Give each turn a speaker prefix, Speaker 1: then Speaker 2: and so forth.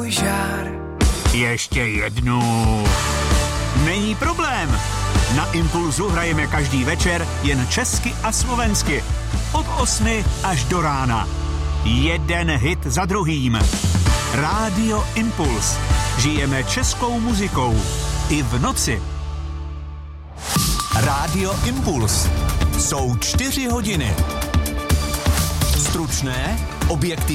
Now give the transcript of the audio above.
Speaker 1: Ještě jednu. Není problém. Na Impulzu hrajeme každý večer jen česky a slovensky. Od 8 až do rána. Jeden hit za druhým. Rádio Impuls. Žijeme českou muzikou. I v noci.
Speaker 2: Rádio Impuls. Jsou 4 hodiny. Stručné, objektivní